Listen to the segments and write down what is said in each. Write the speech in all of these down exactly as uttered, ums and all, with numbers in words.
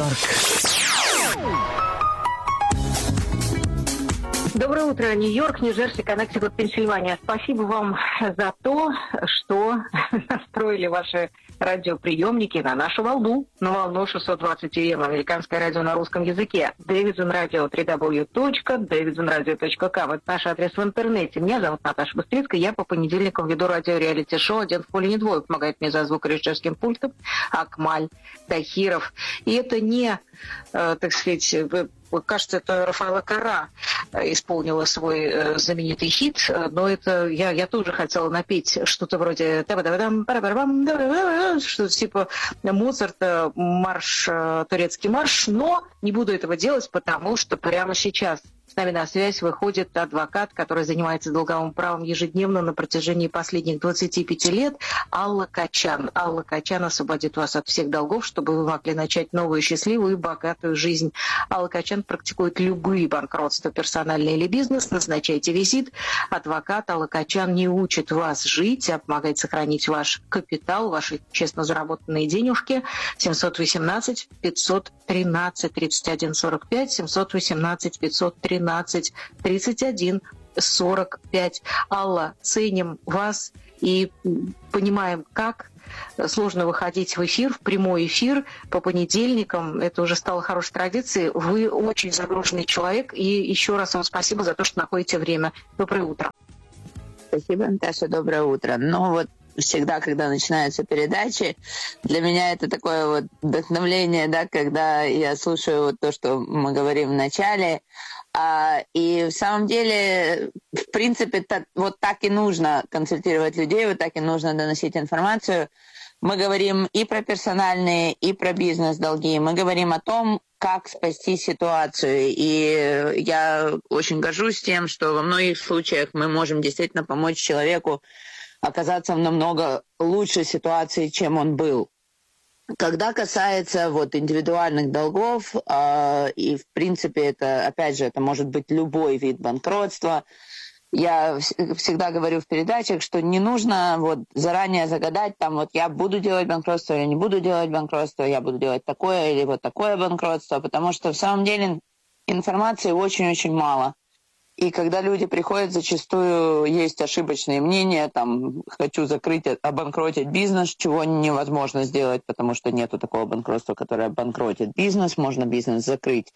Нью-Йорк. Доброе утро, Нью-Йорк, Нью-Джерси, Коннектикут, Пенсильвания. Спасибо вам за то, что настроили ваши радиоприемники на нашу волну, на волну шестьсот двадцать эй эм, американское радио на русском языке. Davidson Radio, дабл ю дабл ю дабл ю точка davidson radio точка com. Это наш адрес в интернете. Меня зовут Наташа Быстрицкая. Я по понедельникам веду радио-реалити-шоу «Один в поле не двое». Помогает мне за звукорежиссерским пультом Акмаль Тахиров. И это не, э, так сказать, кажется, это Рафаэла Карра исполнила свой э, знаменитый хит, но это я, я тоже хотела напеть что-то вроде что-то типа Моцарта, марш, турецкий марш, но не буду этого делать, потому что прямо сейчас с нами на связь выходит адвокат, который занимается долговым правом ежедневно на протяжении последних двадцати пяти лет, Алла Качан. Алла Качан освободит вас от всех долгов, чтобы вы могли начать новую счастливую и богатую жизнь. Алла Качан практикует любые банкротства, персональные или бизнес. Назначайте визит. Адвокат Алла Качан не учит вас жить, а помогает сохранить ваш капитал, ваши честно заработанные денежки. семьсот восемнадцать пятьсот тринадцать тридцать один сорок пять, семьсот восемнадцать пятьсот тринадцать тридцать один сорок пять. Алла, ценим вас и понимаем, как сложно выходить в эфир, в прямой эфир по понедельникам. Это уже стало хорошей традицией. Вы очень загруженный человек. И еще раз вам спасибо за то, что находите время. Доброе утро. Спасибо, Наташа. Доброе утро. Ну вот всегда, когда начинаются передачи, для меня это такое вот вдохновление, да, когда я слушаю вот то, что мы говорим в начале. А, и в самом деле, в принципе, так, вот так и нужно консультировать людей, вот так и нужно доносить информацию. Мы говорим и про персональные, и про бизнес-долги. Мы говорим о том, как спасти ситуацию. И я очень горжусь тем, что во многих случаях мы можем действительно помочь человеку оказаться в намного лучшей ситуации, чем он был. Когда касается вот индивидуальных долгов, э, и в принципе это, опять же, это может быть любой вид банкротства, я вс- всегда говорю в передачах, что не нужно вот заранее загадать, там вот я буду делать банкротство или не буду делать банкротство, я буду делать такое или вот такое банкротство, потому что в самом деле информации очень-очень мало. И когда люди приходят, зачастую есть ошибочные мнения, там, хочу закрыть, обанкротить бизнес, чего невозможно сделать, потому что нету такого банкротства, которое банкротит бизнес. Можно бизнес закрыть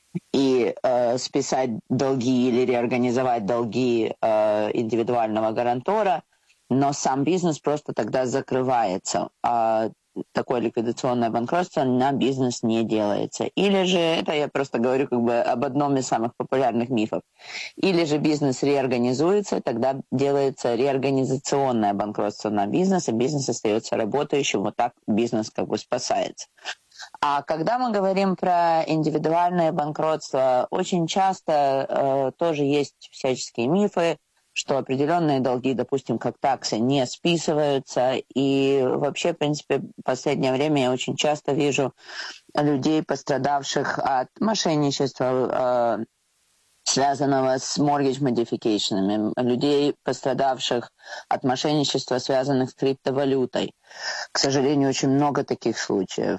и э, списать долги или реорганизовать долги э, индивидуального гарантора, но сам бизнес просто тогда закрывается. А такое ликвидационное банкротство на бизнес не делается. Или же, это я просто говорю как бы об одном из самых популярных мифов, или же бизнес реорганизуется, тогда делается реорганизационное банкротство на бизнес, и бизнес остается работающим, вот так бизнес как бы спасается. А когда мы говорим про индивидуальное банкротство, очень часто э, тоже есть всяческие мифы, что определенные долги, допустим, как таксы, не списываются. И вообще, в принципе, в последнее время я очень часто вижу людей, пострадавших от мошенничества, э, связанного с mortgage modification, людей, пострадавших от мошенничества, связанных с криптовалютой. К сожалению, очень много таких случаев.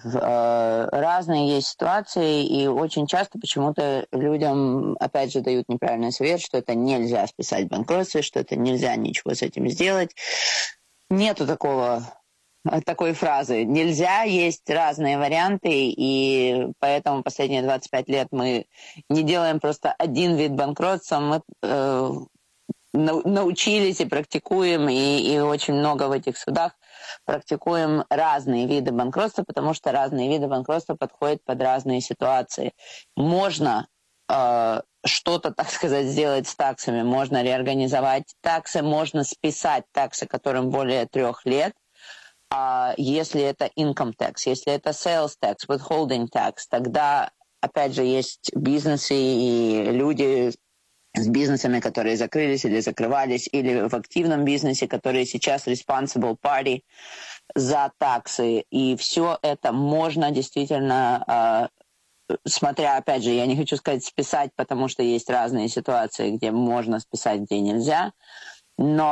Разные есть ситуации, и очень часто почему-то людям, опять же, дают неправильный совет, что это нельзя списать в банкротстве, что это нельзя ничего с этим сделать. Нету такого... такой фразы. Нельзя, есть разные варианты, и поэтому последние двадцать пять лет мы не делаем просто один вид банкротства, мы э, научились и практикуем, и, и очень много в этих судах практикуем разные виды банкротства, потому что разные виды банкротства подходят под разные ситуации. Можно э, что-то, так сказать, сделать с таксами, можно реорганизовать таксы, можно списать таксы, которым более трех лет, а если это income tax, если это sales tax, withholding tax, тогда, опять же, есть бизнесы и люди с бизнесами, которые закрылись или закрывались, или в активном бизнесе, которые сейчас responsible party за таксы. И все это можно действительно, смотря, опять же, я не хочу сказать списать, потому что есть разные ситуации, где можно списать, где нельзя, но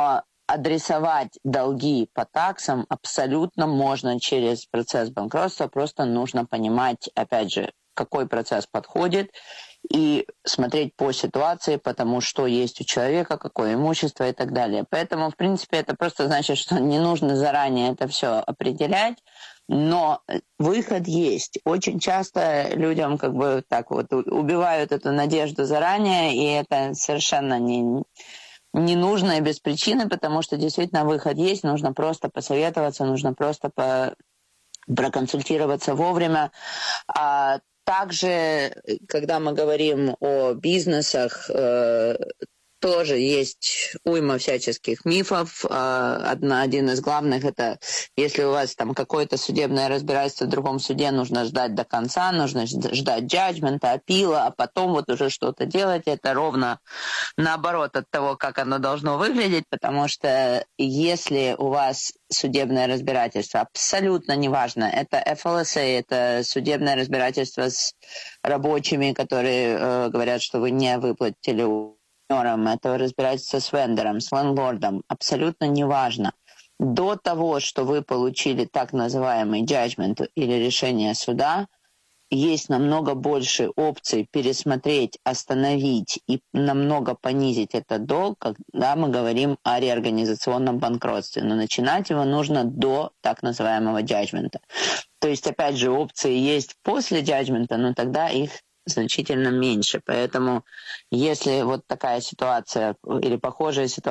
адресовать долги по таксам абсолютно можно через процесс банкротства. Просто нужно понимать, опять же, какой процесс подходит, и смотреть по ситуации, потому что есть у человека, какое имущество и так далее. Поэтому, в принципе, это просто значит, что не нужно заранее это все определять, но выход есть. Очень часто людям как бы так вот убивают эту надежду заранее, и это совершенно не, не нужно и без причины, потому что действительно выход есть, нужно просто посоветоваться, нужно просто по, проконсультироваться вовремя. А также, когда мы говорим о бизнесах, э, тоже есть уйма всяческих мифов. Одна, один из главных – это если у вас там какое-то судебное разбирательство в другом суде, нужно ждать до конца, нужно ждать джаджмента, апила, а потом вот уже что-то делать. Это ровно наоборот от того, как оно должно выглядеть, потому что если у вас судебное разбирательство, абсолютно неважно, это эф эл эс эй, это судебное разбирательство с рабочими, которые э, говорят, что вы не выплатили это разбирательство с вендором, с лендлордом, абсолютно неважно. До того, что вы получили так называемый judgment или решение суда, есть намного больше опций пересмотреть, остановить и намного понизить этот долг, когда мы говорим о реорганизационном банкротстве. Но начинать его нужно до так называемого judgment. То есть, опять же, опции есть после judgment, но тогда их значительно меньше. Поэтому если вот такая ситуация или похожая ситуация